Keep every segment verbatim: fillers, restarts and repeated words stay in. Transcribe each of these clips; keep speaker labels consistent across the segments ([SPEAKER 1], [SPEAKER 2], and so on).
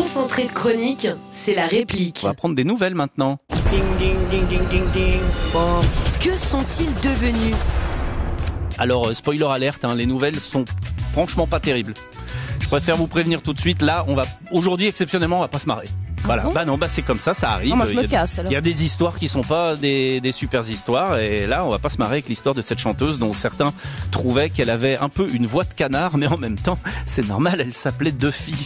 [SPEAKER 1] concentré de chronique, c'est la réplique.
[SPEAKER 2] On va prendre des nouvelles maintenant.
[SPEAKER 3] Ding, ding, ding, ding, ding, ding. Bon.
[SPEAKER 1] Que sont-ils devenus ?
[SPEAKER 2] Alors, euh, spoiler alerte, hein, les nouvelles sont franchement pas terribles. Je préfère vous prévenir tout de suite. Là, on va aujourd'hui exceptionnellement, on va pas se marrer. Voilà.
[SPEAKER 1] Ah bon
[SPEAKER 2] bah non, bah c'est comme ça, ça arrive.
[SPEAKER 1] Non, moi je me
[SPEAKER 2] il y a,
[SPEAKER 1] casse alors.
[SPEAKER 2] Il y a des histoires qui sont pas des, des super histoires, et là, on va pas se marrer avec l'histoire de cette chanteuse dont certains trouvaient qu'elle avait un peu une voix de canard, mais en même temps, c'est normal, elle s'appelait Duffy.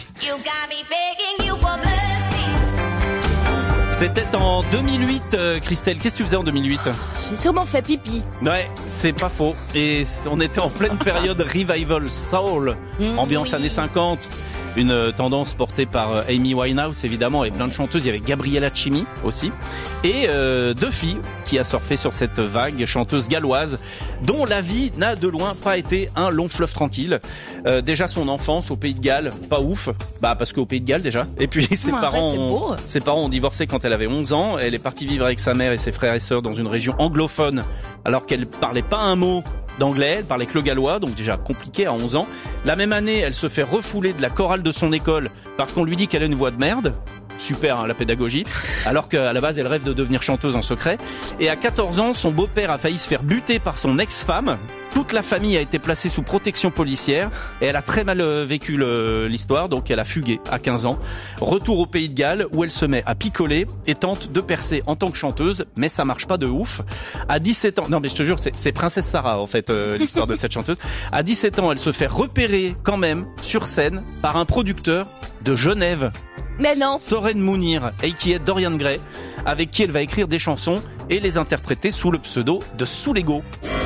[SPEAKER 2] C'était en deux mille huit, euh, Christelle. Qu'est-ce que tu faisais en deux mille huit ?
[SPEAKER 1] J'ai sûrement fait pipi.
[SPEAKER 2] Ouais, c'est pas faux. Et on était en pleine période revival soul,
[SPEAKER 1] Mmh,
[SPEAKER 2] ambiance
[SPEAKER 1] oui.
[SPEAKER 2] années cinquante. Une euh, tendance portée par euh, Amy Winehouse, évidemment, et plein de chanteuses. Il y avait Gabriella Chimi aussi. Et euh, Duffy, qui a surfé sur cette vague, chanteuse galloise, dont la vie n'a de loin pas été un long fleuve tranquille. Euh, déjà son enfance au Pays de Galles, pas ouf. Bah parce qu'au Pays de Galles déjà. Et puis ses
[SPEAKER 1] Non,
[SPEAKER 2] parents,
[SPEAKER 1] arrête, c'est beau.
[SPEAKER 2] ont, ses parents ont divorcé quand elle avait onze ans. Elle est partie vivre avec sa mère et ses frères et sœurs dans une région anglophone, alors qu'elle parlait pas un mot d'anglais, elle parlait que le gallois, donc déjà compliqué à onze ans. La même année, elle se fait refouler de la chorale de son école parce qu'on lui dit qu'elle a une voix de merde. Super, hein, la pédagogie. Alors qu'à la base, elle rêve de devenir chanteuse en secret. Et à quatorze ans, son beau-père a failli se faire buter par son ex-femme. Toute la famille a été placée sous protection policière et elle a très mal vécu le, l'histoire, donc elle a fugué à quinze ans. Retour au Pays de Galles où elle se met à picoler et tente de percer en tant que chanteuse, mais ça marche pas de ouf. À dix-sept ans, non mais je te jure, c'est, c'est Princesse Sarah en fait euh, l'histoire de cette chanteuse. À dix-sept ans, elle se fait repérer quand même sur scène par un producteur de Genève.
[SPEAKER 1] Mais non.
[SPEAKER 2] Soren Mounir, et qui est Dorian Gray, avec qui elle va écrire des chansons et les interpréter sous le pseudo de Soulego.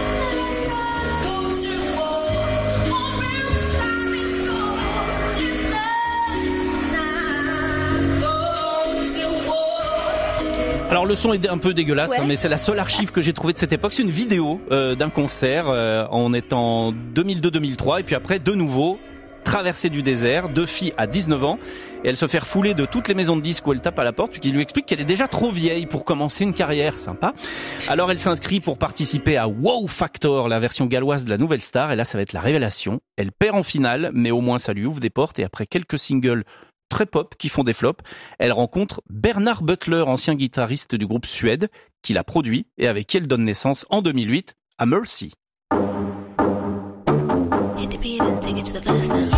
[SPEAKER 2] Alors le son est un peu dégueulasse,
[SPEAKER 1] Ouais.
[SPEAKER 2] hein, mais c'est la seule archive que j'ai trouvée de cette époque. C'est une vidéo euh, d'un concert. Euh, on est en deux mille deux deux mille trois et puis après de nouveau traversée du désert. Duffy a dix-neuf ans et elle se fait refouler de toutes les maisons de disques où elle tape à la porte, puis qui lui explique qu'elle est déjà trop vieille pour commencer une carrière. Sympa. Alors elle s'inscrit pour participer à Wow Factor, la version galloise de la Nouvelle Star, et là ça va être la révélation. Elle perd en finale, mais au moins ça lui ouvre des portes, et après quelques singles très pop qui font des flops, elle rencontre Bernard Butler, ancien guitariste du groupe Suède, qui l'a produit et avec qui elle donne naissance en deux mille huit à Mercy.
[SPEAKER 4] Hit the beat and take it to the verse now.